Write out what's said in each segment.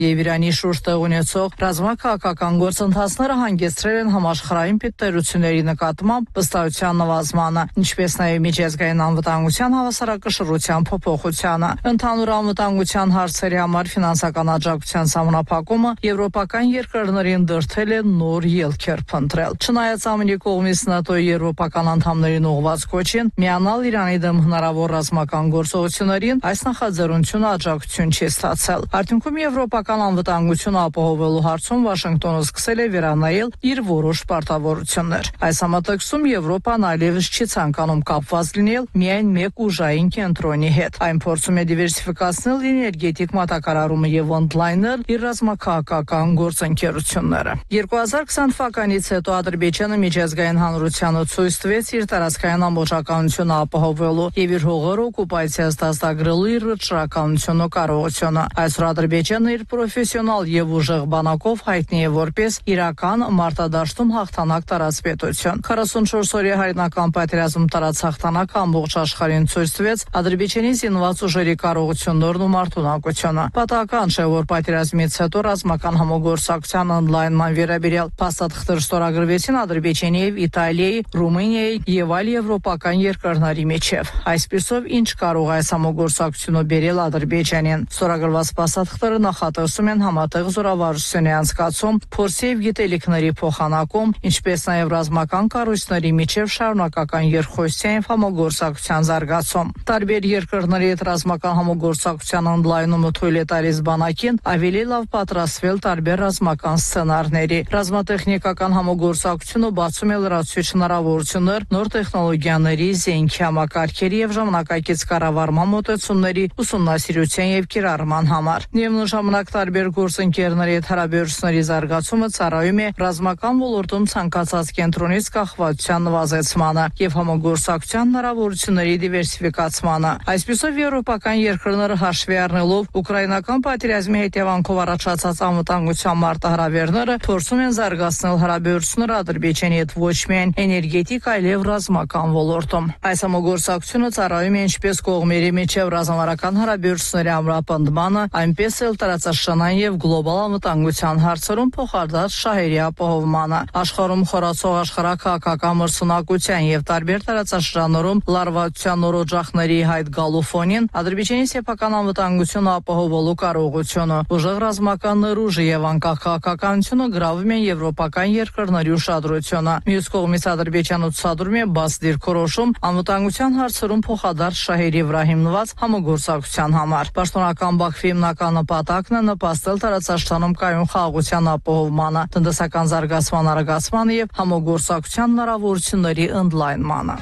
եւ Իրանի շուրջ տեղ ունեցող ռազմաքաղաքական գործընթացները հանգեցրել են համաշխարհային պետությունների նկատմամբ վստահության նվազմանը, ինչպես նաեւ միջազգային անվտանգության հավասարակշռության փոփոխությանը։ Ընդհանուր անվտանգության հարցերի համար ֆինանսական աջակցության սահմանափակումը եվրոպական երկրներին դրդել է նոր ելքեր փնտրել։ Չնայած ԱՄՆ-ի կողմից ՆԱՏՕ-ի եվրոպական անդամներին ուղղված կոչին միանալ Իրանի դեմ հնարավոր ռազմական գործողություններին, այս նախաձեռնությունը աջակցություն չի ստացել։ Արդյունքում եվրոպական անվտանգությունը ապահովելու հարցում Վաշինգտոնը սկսել է վերանայել իր որոշ պարտավորություններ։ Այս համատեքստում Եվրոպան այլևս չի ցանկանում կապված լինել միայն մեկ ուժային կենտրոնի հետ։ Այն փորձում է դիվերսիֆիկացնել էներգետիկ մատակարարումը եւ ընդլայնել իր ռազմաքաղաքական գործընկերությունները։ 2020 թվականից հետո Ադրբեջանը միջազգային հանրությանը ցույց տվեց իր տարածքային ամբողջականությունը ապահովելու եւ իր հողերը օկուպացիայից դաստագրելու իր վճռականությունը ու կարողությունը։ Այսօր Ադրբեջանը իր պրոֆեսիոնալ եւ ուժեղ բանակով հայտնի է որպես իրական մարտադաշտում հաղթանակ տարած պետություն։ 44 օրյա հայրենական պատերազմ տարած հաղթանակը ամբողջ աշխարհին ցույց տվեց Ադրբեջանի զինված ուժերի կարողություններն ու մարտունակությունը։ Պատահական չէ, որ պատերազմից հետո ռազմական համագործակցության ընդլայնման վերաբերյալ փաստաթղթեր ստորագրվեցին Ադրբեջանի եւ Իտալիայի, Ռումինիայի եւ այլ եվրոպական երկրների միջև։ Այսպիսով, ինչ կարող է այս համագործակցությունը բերել Ադրբեջանին։ Ստորագրված փաստաթղթերը նախատեսում են համատեղ զորավարժությունների անցկացում, փորձի եւ գիտելիքների փոխանակում, ինչպես նաեւ ռազմական կառույցների միջև շարունակական երկխոսության եւ համագործակցության զարգացում։ Տարբեր երկրների հետ ռազմական համագործակցության ընդլայնումը թույլ է տալիս բանակին ավելի լավ պատրաստվել տարբեր ռազմական սցենարների։ Ռազմատեխնիկական համագործակցությունը բացում է լրացուցիչ հնարավորություններ նոր տեխնոլոգիաների, զենքի համակարգերի եւ ժամանակակից կառավարման մոտեցումների ուսումնասիրության եւ կիրառման համար։ Միևնույն ժամանակ տարբեր գործընկերների հետ հարաբերությունների զարգացումը ծառայում է ռազմական ոլորտում ցանկացած կենտրոնից կախվածության նվազեցմանը եւ համագործակցության հնարավորությունների դիվերսիֆիկացմանը։ Այսպիսով եվրոպական երկրները հաշվի առնելով ուկրաինական պատերազմի հետևանքով առաջացած անվտանգության մարտահրավերները փորձում են զարգացնել հարաբերությունները Ադրբեջանի հետ ոչ միայն էներգետիկ, այլև ռազմական ոլորտում։ Այս համագործակցությունը ծառայում է ինչպես կողմերի միջև ռազմավարական հարաբերությունների ամրապնդմանը, այնպես էլ տարածաշրջանային եւ գլոբալ անվտանգության հարցերում փոխադարձ շահերի ապահովմանը։ Աշխարհում խորացող աշխարհակաղակական մրցունակության եւ տարբեր տարածաշրջաններում լարվածության նոր օջախների հայտ գալու ֆոնին Ադրբեջանի սեփական անվտանգությունը ապահովելու կարողությունը, ուժեղ ռազմական ներուժը եւ անկախ քաղաքականությունը գրավում են եվրոպական երկրների ուշադրությունը։ Մյուս կողմից Ադրբեջանը ցուցադրում է բաց դիրքորոշում անվտանգության հարցերում փոխադարձ շահերի վրա հիմնված համագործակցության համար։ Պաշտոնական Բաքվի հիմնական նպատակն է նպաստել տարածաշրջանում կայուն խաղաղության ապահովմանը, տնտեսական զարգացման արագացմանը եւ համագործակցության հնարավորությունների ընդլայնմանը։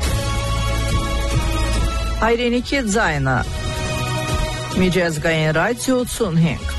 Հայրենիքի ձայնը Միջազգային ռադիո 85